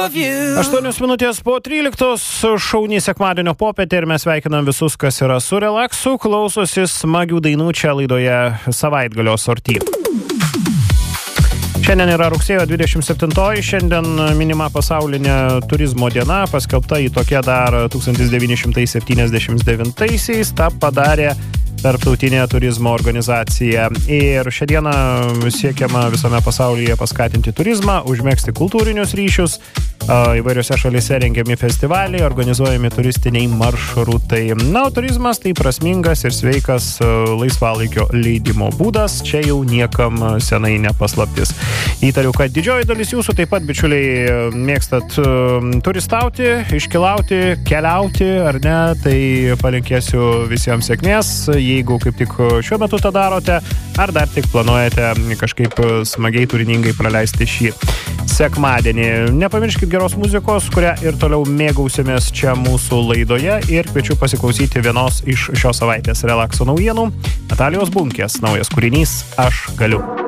8 minutės po 13 šauni sekmadienio popietė ir mes sveikinam visus, kas yra su relaksu, klausosi smagių dainų čia laidoje savaitgalio sorty. Šiandien yra rugsėjo 27, šiandien minima pasaulinė turizmo diena, paskelbta į tokia dar 1979-aisiais, tą padarė Tarptautinė turizmo organizacija. Ir šią dieną siekiama visame pasaulyje paskatinti turizmą, užmegzti kultūrinius ryšius, įvairiose šalyse rengiami festivaliai, organizuojami turistiniai maršrutai. Na, o turizmas tai prasmingas ir sveikas laisvalaikio leidimo būdas, čia jau niekam senai nepaslaptis. Įtariu, kad didžioji dalis jūsų taip pat, bičiuliai, mėgstat turistauti, iškeliauti, keliauti, ar ne, tai palinkėsiu visiems sėkmės, jeigu kaip tik šiuo metu tą darote, ar dar tik planuojate kažkaip smagiai, turiningai praleisti šį sekmadienį. Nepamirškit geros muzikos, kurią ir toliau mėgausimės čia mūsų laidoje ir kviečiu pasiklausyti vienos iš šios savaitės relakso naujienų. Natalijos Bunkės naujas kūrinys Aš galiu.